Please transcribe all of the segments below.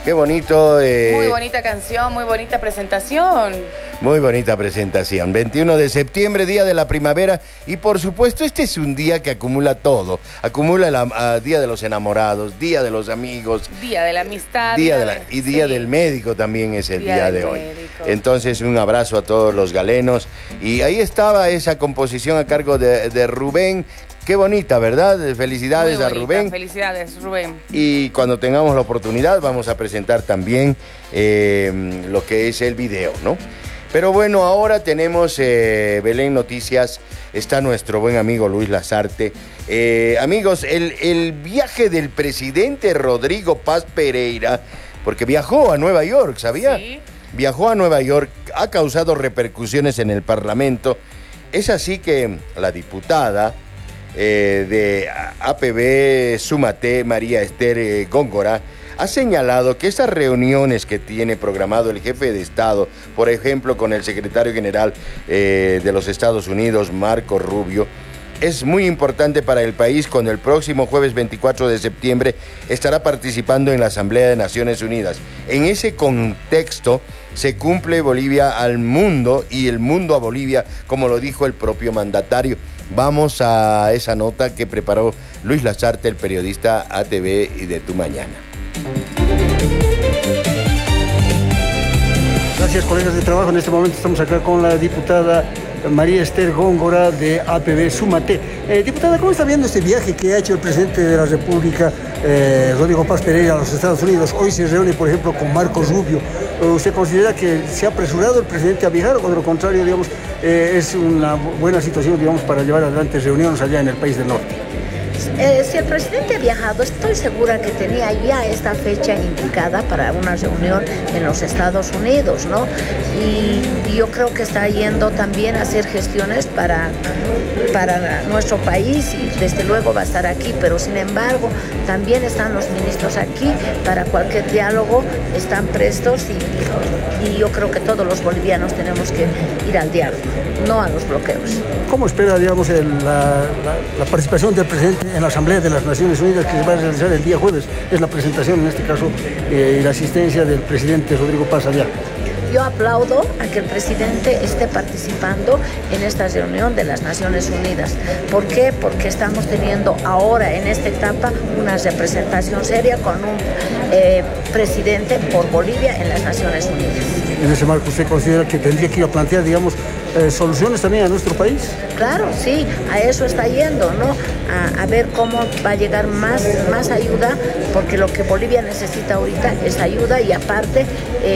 Qué bonito. Muy bonita canción, muy bonita presentación. Muy bonita presentación. 21 de septiembre, día de la primavera. Y por supuesto, este es un día que acumula todo. Acumula el Día de los Enamorados, Día de los Amigos. Día de la Amistad. Y Día del Médico también es el día de hoy. Entonces, un abrazo a todos los galenos. Y ahí estaba esa composición a cargo de Rubén. Qué bonita, ¿verdad? Felicidades a Rubén. Felicidades, Rubén. Y cuando tengamos la oportunidad vamos a presentar también lo que es el video, ¿no? Pero bueno, ahora tenemos Belén Noticias. Está nuestro buen amigo Luis Lazarte. Amigos, el viaje del presidente Rodrigo Paz Pereira, porque viajó a Nueva York, ¿sabía? Sí. Viajó a Nueva York, ha causado repercusiones en el Parlamento. Es así que la diputada de APB Súmate, María Esther Góngora, ha señalado que esas reuniones que tiene programado el jefe de Estado, por ejemplo con el secretario general de los Estados Unidos, Marco Rubio, es muy importante para el país cuando el próximo jueves 24 de septiembre estará participando en la Asamblea de Naciones Unidas. En ese contexto se cumple Bolivia al mundo y el mundo a Bolivia, como lo dijo el propio mandatario. Vamos a esa nota que preparó Luis Lazarte, el periodista ATV y de Tu Mañana. Gracias, colegas de trabajo. En este momento estamos acá con la diputada María Esther Góngora de APB Súmate. Diputada, ¿cómo está viendo este viaje que ha hecho el presidente de la República, Rodrigo Paz Pereira, a los Estados Unidos? Hoy se reúne, por ejemplo, con Marco Rubio. ¿Usted considera que se ha apresurado el presidente a viajar o, de lo contrario, digamos, es una buena situación, digamos, para llevar adelante reuniones allá en el país del norte? Si el presidente ha viajado, estoy segura que tenía ya esta fecha indicada para una reunión en los Estados Unidos, ¿no? Y yo creo que está yendo también a hacer gestiones para nuestro país y desde luego va a estar aquí, pero sin embargo también están los ministros aquí para cualquier diálogo, están prestos y yo creo que todos los bolivianos tenemos que ir al diálogo, no a los bloqueos. ¿Cómo espera, digamos, la participación del presidente en la Asamblea de las Naciones Unidas que se va a realizar el día jueves? Es la presentación, en este caso, y la asistencia del presidente Rodrigo Paz allá. Yo aplaudo a que el presidente esté participando en esta reunión de las Naciones Unidas. ¿Por qué? Porque estamos teniendo ahora, en esta etapa, una representación seria con un presidente por Bolivia en las Naciones Unidas. En ese marco, ¿usted considera que tendría que ir a plantear, digamos, soluciones también a nuestro país? Claro, sí, a eso está yendo, ¿no? A ver cómo va a llegar más ayuda, porque lo que Bolivia necesita ahorita es ayuda y aparte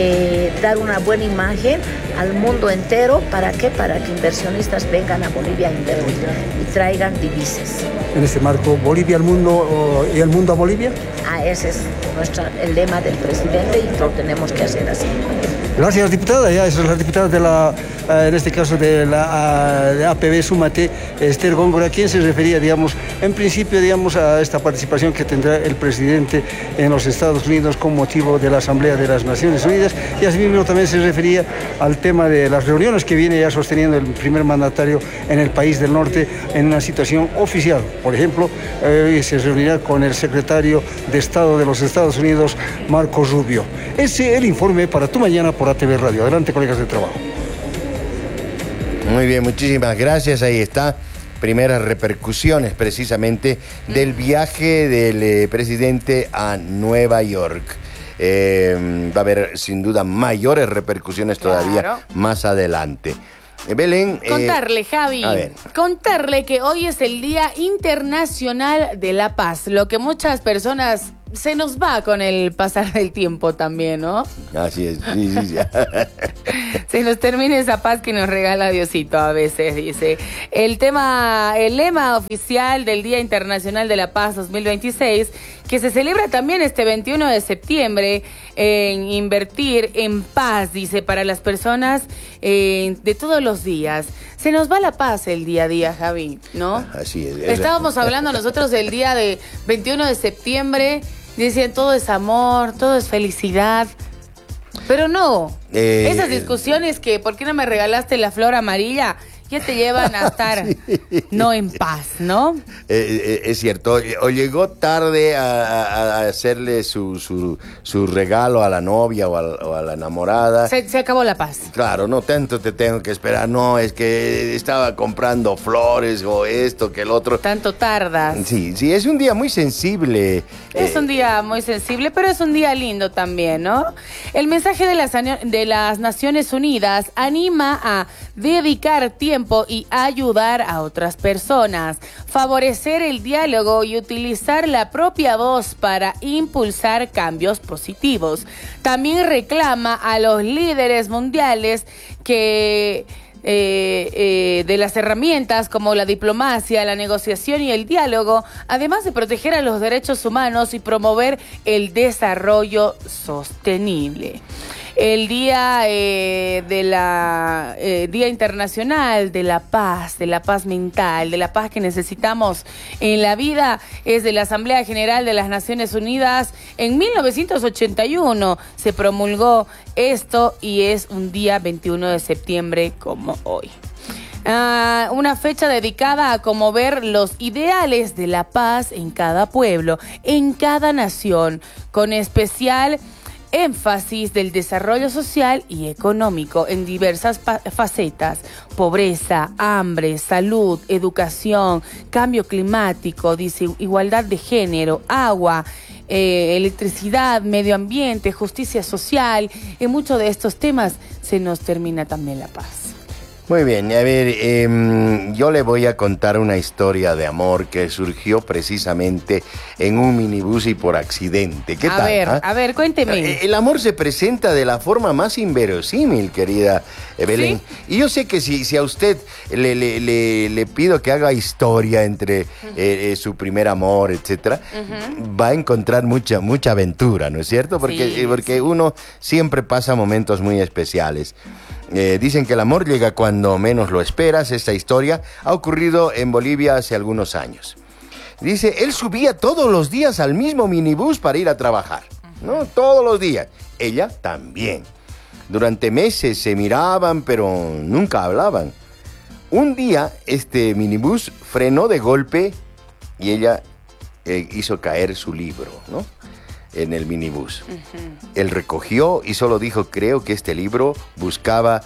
dar una buena imagen al mundo entero. ¿Para qué? Para que inversionistas vengan a Bolivia a invertir y traigan divisas. En ese marco, ¿Bolivia al mundo y el mundo a Bolivia? Ese es el lema del presidente y lo tenemos que hacer así. Gracias, diputada. Ya esa es la diputada de la, en este caso de la de APB Súmate, Esther Góngora, quien se refería, digamos, en principio, digamos, a esta participación que tendrá el presidente en los Estados Unidos con motivo de la Asamblea de las Naciones Unidas, y asimismo también se refería al tema de las reuniones que viene ya sosteniendo el primer mandatario en el país del norte en una situación oficial. Por ejemplo, se reunirá con el secretario de Estado de los Estados Unidos, Marco Rubio. Ese es el informe para Tu Mañana por ATV Radio. Adelante, colegas de trabajo. Muy bien, muchísimas gracias. Ahí está. Primeras repercusiones precisamente del viaje del presidente a Nueva York. Va a haber sin duda mayores repercusiones todavía más adelante. Belén. Contarle, Javi, contarle que hoy es el Día Internacional de la Paz, lo que muchas personas se nos va con el pasar del tiempo también, ¿no? Así es, sí. Se nos termina esa paz que nos regala Diosito a veces, dice. El lema oficial del Día Internacional de la Paz 2026, que se celebra también este 21 de septiembre, en invertir en paz, dice, para las personas de todos los días. Se nos va la paz el día a día, Javi, ¿no? Así es. Estábamos hablando nosotros del día de 21 de septiembre, decían todo es amor, todo es felicidad, pero no. Esas discusiones que, ¿por qué no me regalaste la flor amarilla? ya te llevan a estar no en paz, ¿no? Es cierto, o llegó tarde a hacerle su regalo a la novia o a la enamorada. Se acabó la paz. Claro, no tanto te tengo que esperar, no, es que estaba comprando flores o esto que el otro. Tanto tardas. Sí, es un día muy sensible. Es un día muy sensible, pero es un día lindo también, ¿no? El mensaje de las Naciones Unidas anima a dedicar tiempo y ayudar a otras personas, favorecer el diálogo y utilizar la propia voz para impulsar cambios positivos. También reclama a los líderes mundiales que de las herramientas como la diplomacia, la negociación y el diálogo, además de proteger a los derechos humanos y promover el desarrollo sostenible. El Día Día Internacional de la Paz mental, de la paz que necesitamos en la vida, es de la Asamblea General de las Naciones Unidas. En 1981 se promulgó esto y es un día 21 de septiembre como hoy. Una fecha dedicada a promover los ideales de la paz en cada pueblo, en cada nación, con especial énfasis del desarrollo social y económico en diversas facetas: pobreza, hambre, salud, educación, cambio climático, igualdad de género, agua, electricidad, medio ambiente, justicia social. En muchos de estos temas se nos termina también la paz. Muy bien, a ver, yo le voy a contar una historia de amor que surgió precisamente en un minibús y por accidente. ¿Qué tal? A ver, cuénteme. El amor se presenta de la forma más inverosímil, querida Belén. ¿Sí? Y yo sé que si a usted le pido que haga historia entre su primer amor, etcétera, va a encontrar mucha aventura, ¿no es cierto? Porque uno siempre pasa momentos muy especiales. Dicen que el amor llega cuando menos lo esperas. Esta historia ha ocurrido en Bolivia hace algunos años. Dice, él subía todos los días al mismo minibús para ir a trabajar, ¿no? Todos los días. Ella también. Durante meses se miraban, pero nunca hablaban. Un día, este minibús frenó de golpe y ella hizo caer su libro, ¿no? En el minibús. Él recogió y solo dijo, creo que este libro buscaba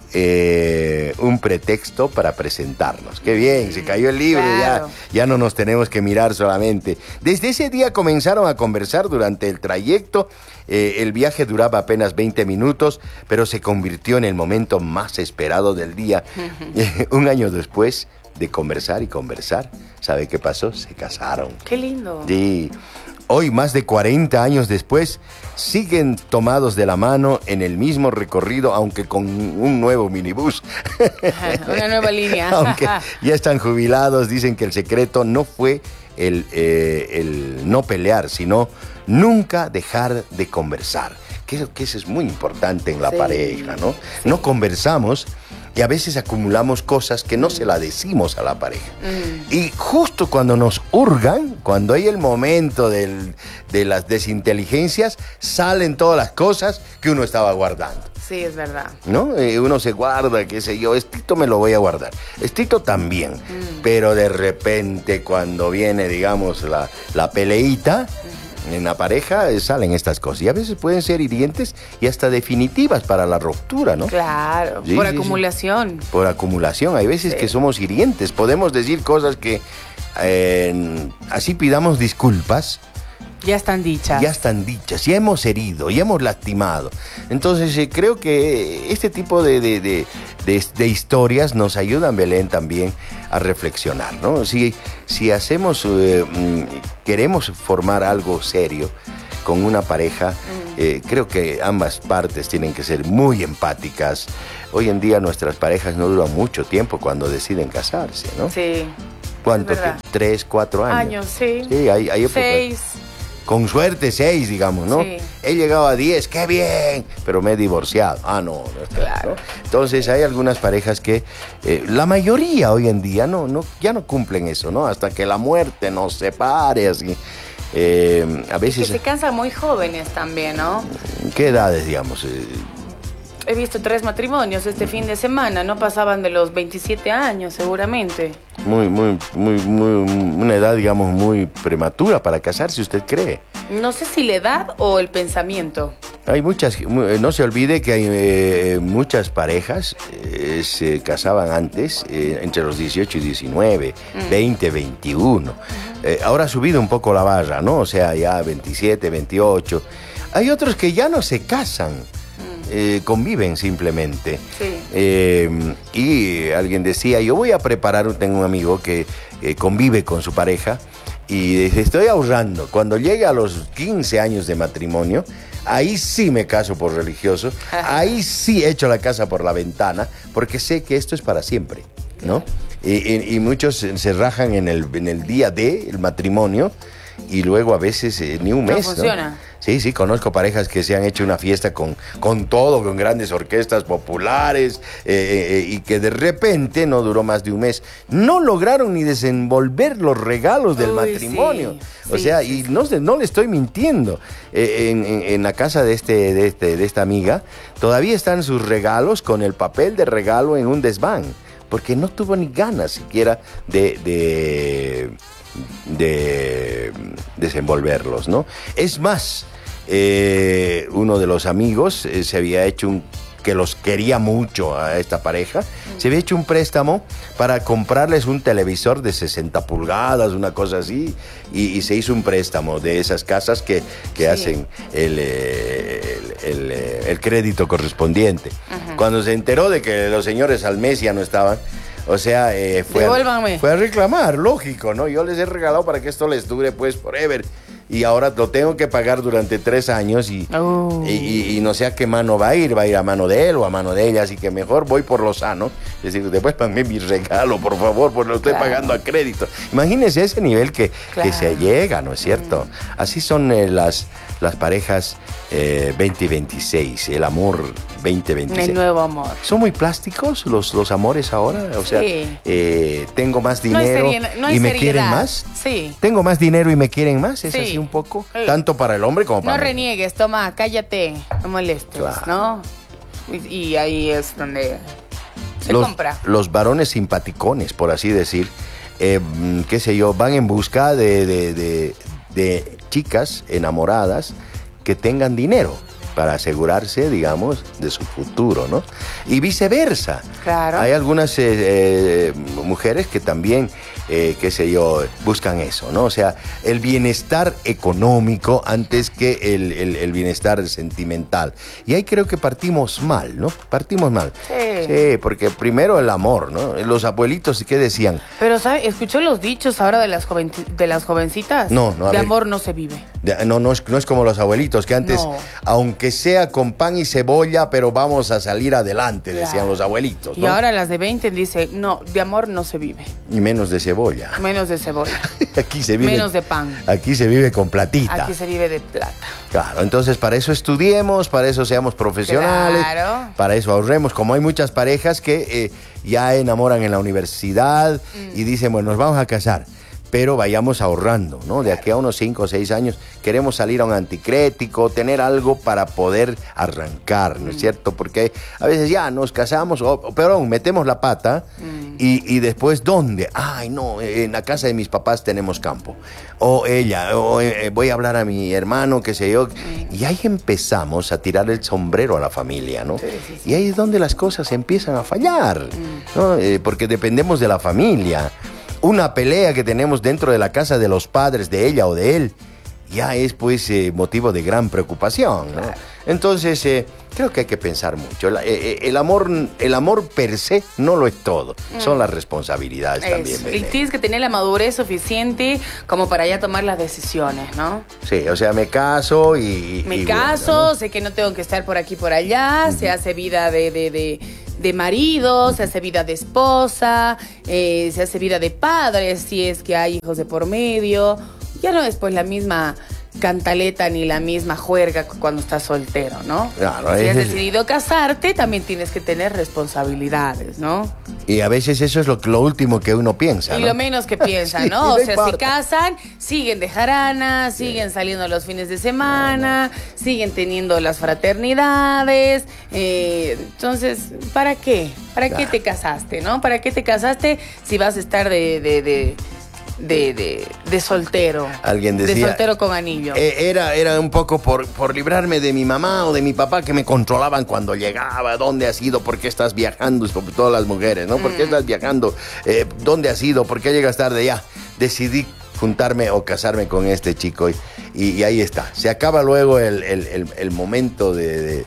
un pretexto para presentarnos. Qué bien, se cayó el libro, claro. Ya no nos tenemos que mirar solamente. Desde ese día comenzaron a conversar durante el trayecto. El viaje duraba apenas 20 minutos, pero se convirtió en el momento más esperado del día. Un año después de conversar y conversar, ¿sabe qué pasó? Se casaron. Qué lindo. Sí. Hoy, más de 40 años después, siguen tomados de la mano en el mismo recorrido, aunque con un nuevo minibús. Una nueva línea. Aunque ya están jubilados, dicen que el secreto no fue el no pelear, sino nunca dejar de conversar. Creo que eso es muy importante en la pareja, ¿no? Sí. No conversamos y a veces acumulamos cosas que no se la decimos a la pareja. Y justo cuando nos hurgan, cuando hay el momento de las desinteligencias, salen todas las cosas que uno estaba guardando. Sí, es verdad. ¿No? Uno se guarda, qué sé yo, estito me lo voy a guardar. Estito también. Pero de repente cuando viene, digamos, la peleita, en la pareja salen estas cosas y a veces pueden ser hirientes y hasta definitivas para la ruptura, ¿no? Claro, sí, por acumulación. Sí. Por acumulación, hay veces que somos hirientes, podemos decir cosas que así pidamos disculpas. Ya están dichas. Ya hemos herido, ya hemos lastimado. Entonces creo que este tipo de historias nos ayudan, Belén, también a reflexionar, ¿no? Si hacemos, queremos formar algo serio con una pareja, creo que ambas partes tienen que ser muy empáticas. Hoy en día nuestras parejas no duran mucho tiempo cuando deciden casarse, ¿no? Sí. ¿Cuánto? 3, 4 años. Sí. Sí, hay épocas. 6. Con suerte 6, digamos, ¿no? Sí. He llegado a 10, ¡qué bien! Pero me he divorciado. No está, claro. ¿no? Entonces hay algunas parejas que, la mayoría hoy en día ya no cumplen eso, ¿no? Hasta que la muerte nos separe, así. A veces... Que se cansan muy jóvenes también, ¿no? ¿Qué edades, digamos? he visto 3 matrimonios este fin de semana, no pasaban de los 27 años seguramente. Una edad, digamos, muy prematura para casarse, ¿usted cree? No sé si la edad o el pensamiento. Hay muchas, no se olvide que hay muchas parejas se casaban antes, entre los 18 y 19, 20, 21. Ahora ha subido un poco la barra, ¿no? O sea, ya 27, 28. Hay otros que ya no se casan, conviven simplemente. Sí. Y alguien decía, yo voy a preparar, tengo un amigo que convive con su pareja y dice, estoy ahorrando. Cuando llegue a los 15 años de matrimonio, ahí sí me caso por religioso, ahí sí echo la casa por la ventana, porque sé que esto es para siempre, ¿no? Y muchos se rajan en el día del matrimonio y luego a veces ni un mes, no funciona. ¿no? Sí, conozco parejas que se han hecho una fiesta con todo, con grandes orquestas populares y que de repente no duró más de un mes. No lograron ni desenvolver los regalos del matrimonio. Sí, o sea, y no le estoy mintiendo. En la casa de esta amiga todavía están sus regalos con el papel de regalo en un desván, porque no tuvo ni ganas siquiera de desenvolverlos, ¿no? Es más, uno de los amigos se había hecho que los quería mucho a esta pareja, se había hecho un préstamo para comprarles un televisor de 60 pulgadas, una cosa así, y se hizo un préstamo de esas casas que hacen el crédito correspondiente. Cuando se enteró de que los señores al mes ya no estaban, o sea, fue a reclamar, lógico, ¿no? Yo les he regalado para que esto les dure, pues, forever. Y ahora lo tengo que pagar durante 3 años y no sé a qué mano va a ir a mano de él o a mano de ella, así que mejor voy por lo sano. Es decir, después págame mi regalo, por favor, porque lo estoy pagando a crédito. Imagínense ese nivel que se llega, ¿no es cierto? Así son las parejas 2026, el amor 2026. El nuevo amor. ¿Son muy plásticos los amores ahora? O sea, tengo más dinero no y me quieren más. Sí. Tengo más dinero y me quieren más, es Sí. así un poco, tanto para el hombre como para No mí. reniegues, toma, cállate, no molestes, Claro. ¿no? Y ahí es donde se compra. Los varones simpaticones, por así decir, qué sé yo, van en busca de chicas enamoradas que tengan dinero para asegurarse, digamos, de su futuro, ¿no? Y viceversa. Claro. Hay algunas mujeres que también, qué sé yo, buscan eso, ¿no? O sea, el bienestar económico antes que el bienestar sentimental. Y ahí creo que partimos mal, ¿no? Partimos mal. Sí, porque primero el amor, ¿no? Los abuelitos, ¿qué decían? Pero, ¿sabes? ¿Escuchó los dichos ahora de las jovencitas? No, a de ver. amor no se vive. No es como los abuelitos, que antes, aunque sea con pan y cebolla, pero vamos a salir adelante, decían los abuelitos, ¿no? Y ahora las de 20 dicen, no, de amor no se vive. Y menos de cebolla. Menos de cebolla. Aquí se vive. Menos de pan. Aquí se vive con platita. Aquí se vive de plata. Claro, entonces para eso estudiemos, para eso seamos profesionales, Claro. para eso ahorremos. Como hay muchas parejas que ya enamoran en la universidad y dicen, bueno, nos vamos a casar, pero vayamos ahorrando, ¿no? De aquí a unos 5 o 6 años queremos salir a un anticrético, tener algo para poder arrancar, ¿no es cierto? Porque a veces ya nos casamos, perdón, metemos la pata y después, ¿dónde? Ay, no, en la casa de mis papás tenemos campo. O voy a hablar a mi hermano, qué sé yo. Y ahí empezamos a tirar el sombrero a la familia, ¿no? Sí. Y ahí es donde las cosas empiezan a fallar, ¿no? Porque dependemos de la familia. Una pelea que tenemos dentro de la casa de los padres de ella o de él ya es pues motivo de gran preocupación, ¿no? Entonces creo que hay que pensar mucho. El amor per se no lo es todo, son las responsabilidades también. Y tienes que tener la madurez suficiente como para ya tomar las decisiones, ¿no? Sí, o sea, me caso y caso, bueno, ¿no? sé que no tengo que estar por aquí por allá, se hace vida de marido, se hace vida de esposa, se hace vida de padres, si es que hay hijos de por medio. Ya no es pues la misma cantaleta ni la misma juerga cuando estás soltero, ¿no? Claro, si has decidido casarte, también tienes que tener responsabilidades, ¿no? Y a veces eso es lo último que uno piensa, Y ¿no? lo menos que piensa, Sí, ¿no? O sea, importa. se casan, siguen de jarana, siguen saliendo los fines de semana, siguen teniendo las fraternidades. Entonces, ¿para qué? ¿Para qué te casaste, no? ¿Para qué te casaste si vas a estar de soltero? Alguien decía, de soltero con anillo. Era un poco por librarme de mi mamá o de mi papá, que me controlaban cuando llegaba. ¿Dónde has ido? ¿Por qué estás viajando? Sobre todo las mujeres, ¿no? ¿Por qué estás viajando? ¿Dónde has ido? ¿Por qué llegas tarde? Ya, decidí juntarme o casarme con este chico y ahí está. Se acaba luego el momento de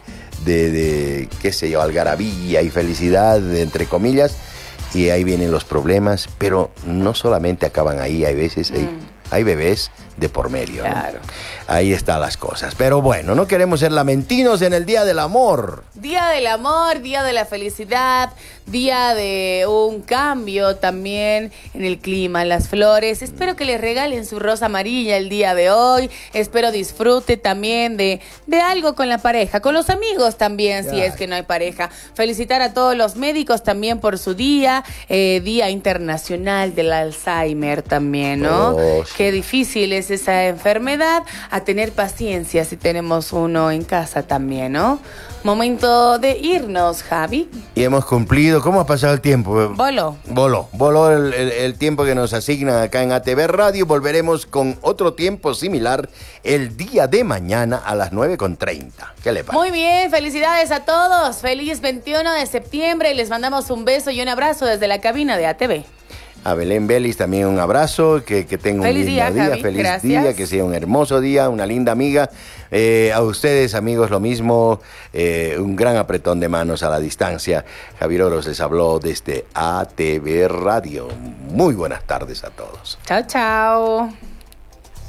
qué sé yo, algarabía y felicidad, entre comillas. Y ahí vienen los problemas, pero no solamente acaban ahí, hay veces hay bebés de por medio, ¿no? Claro. Ahí están las cosas. Pero bueno, no queremos ser lamentinos en el Día del Amor. Día del amor, día de la felicidad, día de un cambio también en el clima, en las flores. Espero que les regalen su rosa amarilla el día de hoy. Espero disfrute también de algo con la pareja, con los amigos también, si es que no hay pareja. Felicitar a todos los médicos también por su día, Día Internacional del Alzheimer también, ¿no? Oh, sí. Qué difícil es esa enfermedad, a tener paciencia si tenemos uno en casa también, ¿no? Momento de irnos, Javi. Y hemos cumplido. ¿Cómo ha pasado el tiempo? Voló el tiempo que nos asignan acá en ATV Radio. Volveremos con otro tiempo similar el día de mañana a las 9:30. ¿Qué le parece? Muy bien, felicidades a todos. Feliz 21 de septiembre. Les mandamos un beso y un abrazo desde la cabina de ATV. A Belén Vélez también un abrazo, que tenga un Feliz lindo día, Javi. feliz Gracias. día, que sea un hermoso día, una linda amiga. A ustedes, amigos, lo mismo, un gran apretón de manos a la distancia. Javier Oros les habló desde ATV Radio. Muy buenas tardes a todos. Chao, chao.